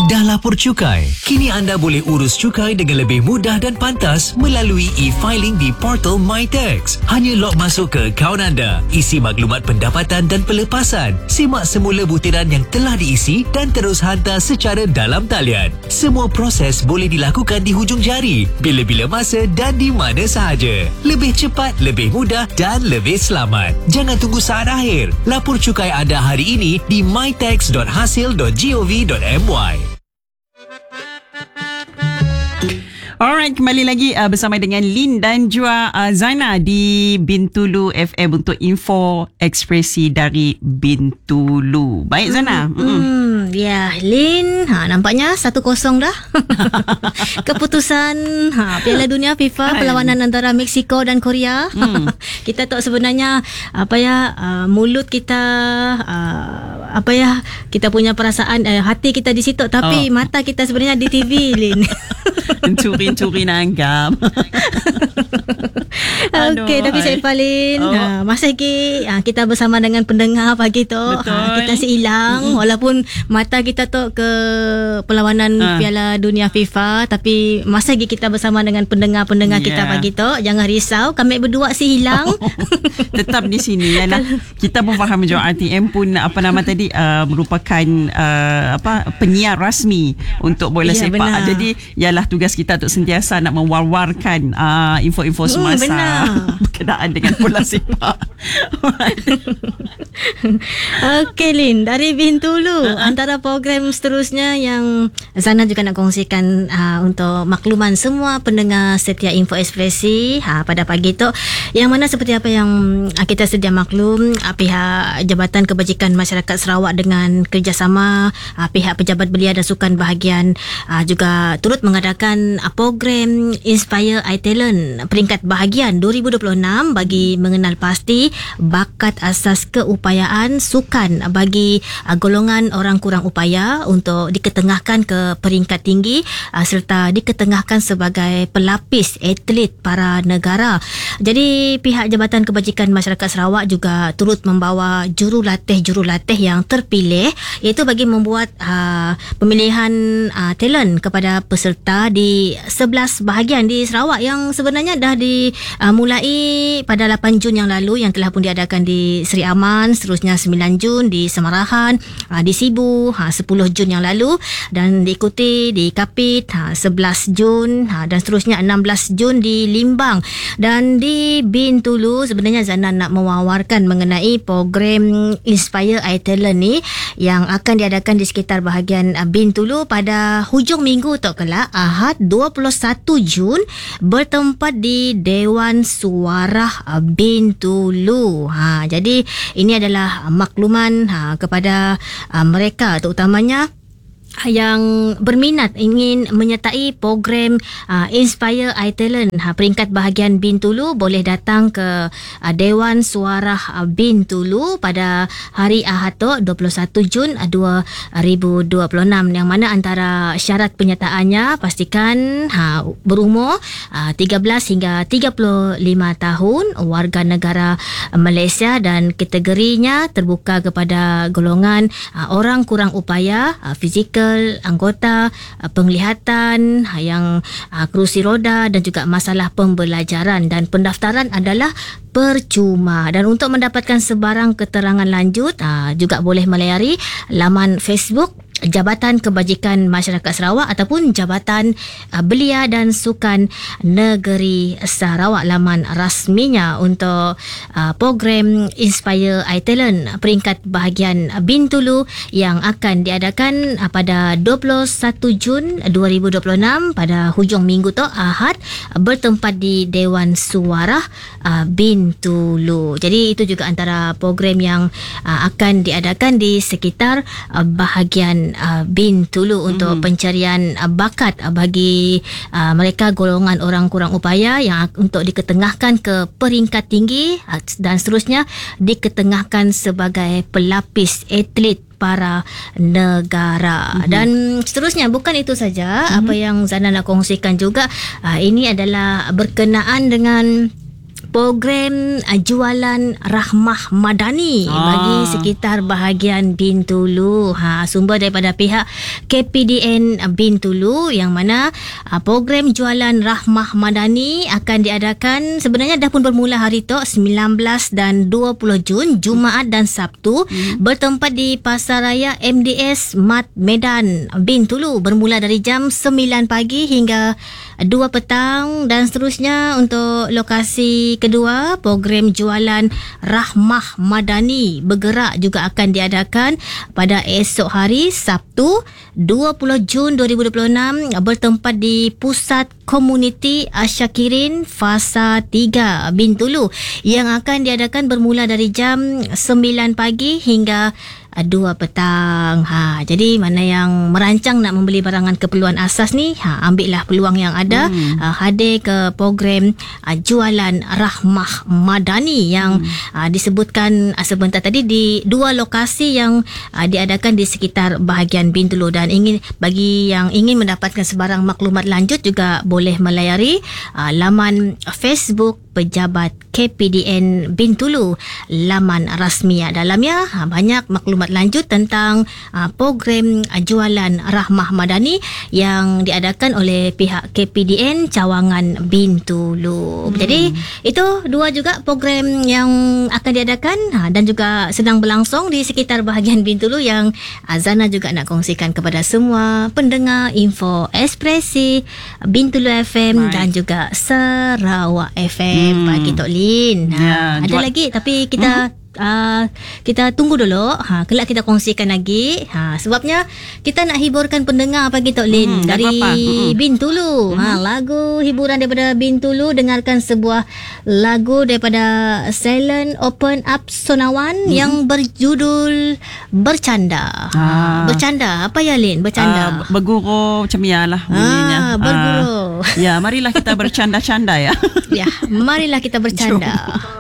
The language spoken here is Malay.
Dah lapor cukai? Kini anda boleh urus cukai dengan lebih mudah dan pantas melalui e-filing di portal MyTax. Hanya log masuk ke akaun anda, isi maklumat pendapatan dan pelepasan, simak semula butiran yang telah diisi dan terus hantar secara dalam talian. Semua proses boleh dilakukan di hujung jari, bila-bila masa dan di mana sahaja. Lebih cepat, lebih mudah dan lebih selamat. Jangan tunggu saat akhir. Lapor cukai anda hari ini di mytax.hasil.gov.my. Alright, kembali lagi bersama dengan Lin dan juga Zaina di Bintulu FM untuk info ekspresi dari Bintulu. Baik Zaina. Ya, Lin, nampaknya 1-0 dah. Keputusan Piala Dunia FIFA perlawanan antara Mexico dan Korea. Kita tahu sebenarnya mulut kita kita punya perasaan hati kita di situ, tapi mata kita sebenarnya di TV, Lin. Curi nangkap. Okey, tapi saya Palin, masa lagi kita bersama dengan pendengar pagi tu. Kita seilang walaupun mata kita tu ke perlawanan Piala Dunia FIFA, tapi masa lagi kita bersama dengan pendengar-pendengar kita pagi tu. Jangan risau, kami berdua hilang. Tetap di sini. Yalah, kita pun faham juga RTM pun merupakan penyiar rasmi untuk bola sepak. Benar. Jadi ialah tugas kita untuk sentiasa nak mewar-warkan info-info semasa berkenaan dengan bola sepak. Okey Lin, dari Bintulu, antara program seterusnya yang Zana juga nak kongsikan untuk makluman semua pendengar setia Info Ekspresi pada pagi tu, yang mana seperti apa yang kita sedia maklum, pihak Jabatan Kebajikan Masyarakat Sarawak dengan kerjasama pihak Pejabat Belia dan Sukan Bahagian juga turut mengadakan program Inspire iTalent peringkat bahagian 2026 bagi mengenal pasti bakat asas keupayaan sukan bagi golongan orang kurang upaya untuk diketengahkan ke peringkat tinggi serta diketengahkan sebagai pelapis atlet para negara. Jadi pihak Jabatan Kebajikan Masyarakat Sarawak juga turut membawa jurulatih yang terpilih, iaitu bagi membuat pemilihan talent kepada peserta di 11 bahagian di Sarawak yang sebenarnya dah dimulai pada 8 Jun yang lalu, yang telah pun diadakan di Seri Aman, seterusnya 9 Jun di Semarahan, di Sibu 10 Jun yang lalu, dan diikuti di Kapit 11 Jun dan seterusnya 16 Jun di Limbang. Dan di Bintulu sebenarnya Zana nak mewawarkan mengenai program Inspire iTalent ni yang akan diadakan di sekitar bahagian Bintulu pada hujung minggu tu kelak, Ahad 21 Jun, bertempat di Dewan Suara Bintulu. Jadi ini adalah makluman kepada mereka terutamanya yang berminat ingin menyertai program Inspire iTalent peringkat bahagian Bintulu, boleh datang ke Dewan Suara Bintulu pada hari Ahad 21 Jun 2026, yang mana antara syarat penyertaannya pastikan berumur 13 hingga 35 tahun, warga negara Malaysia, dan kategorinya terbuka kepada golongan orang kurang upaya, fizikal, anggota, penglihatan, yang kerusi roda dan juga masalah pembelajaran, dan pendaftaran adalah percuma. Dan untuk mendapatkan sebarang keterangan lanjut juga boleh melayari laman Facebook Jabatan Kebajikan Masyarakat Sarawak ataupun Jabatan Belia dan Sukan Negeri Sarawak, laman rasminya untuk program Inspire iTalent peringkat bahagian Bintulu yang akan diadakan pada 21 Jun 2026 pada hujung minggu tu, Ahad, bertempat di Dewan Suara Bintulu. Jadi itu juga antara program yang akan diadakan di sekitar bahagian Bintulu untuk pencarian bakat bagi mereka golongan orang kurang upaya yang untuk diketengahkan ke peringkat tinggi dan seterusnya diketengahkan sebagai pelapis atlet para negara. Dan seterusnya, bukan itu saja apa yang Zana nak kongsikan juga, ini adalah berkenaan dengan program jualan Rahmah Madani bagi sekitar bahagian Bintulu. Sumber daripada pihak KPDN Bintulu, yang mana program jualan Rahmah Madani akan diadakan, sebenarnya dah pun bermula hari tu 19 dan 20 Jun, Jumaat dan Sabtu, bertempat di Pasar Raya MDS Mat Medan Bintulu, bermula dari jam 9 pagi hingga 2 petang, dan seterusnya. Untuk lokasi kedua, program jualan Rahmah Madani bergerak juga akan diadakan pada esok hari Sabtu 20 Jun 2026, bertempat di Pusat Komuniti Asyakirin Fasa 3 Bintulu, yang akan diadakan bermula dari jam 9 pagi hingga 2 petang. Jadi mana yang merancang nak membeli barangan keperluan asas ni, ambillah peluang yang ada, hadir ke program jualan Rahmah Madani yang disebutkan sebentar tadi di 2 lokasi yang diadakan di sekitar bahagian Bintulu. Dan bagi yang ingin mendapatkan sebarang maklumat lanjut juga boleh melayari laman Facebook Pejabat KPDN Bintulu, laman rasmi. Dalamnya banyak maklumat lanjut tentang program jualan Rahmah Madani yang diadakan oleh pihak KPDN Cawangan Bintulu. Jadi itu 2 juga program yang akan diadakan dan juga sedang berlangsung di sekitar bahagian Bintulu, yang Zana juga nak kongsikan kepada semua pendengar Info Ekspresi Bintulu FM dan juga Sarawak FM. Pagi Tok Lin. Ada lagi tapi kita tunggu dulu. Kelak kita kongsikan lagi. Sebabnya kita nak hiburkan pendengar pagi Tok Lin dari Bintulu. Lagu hiburan daripada Bintulu. Dengarkan sebuah lagu daripada Silent Open Up Sonawan yang berjudul Bercanda. Bercanda. Apa ya Lin? Bercanda. Berguru macam lah bunyinya. Berguru. Ya, marilah kita bercanda-canda ya. Ya, marilah kita bercanda.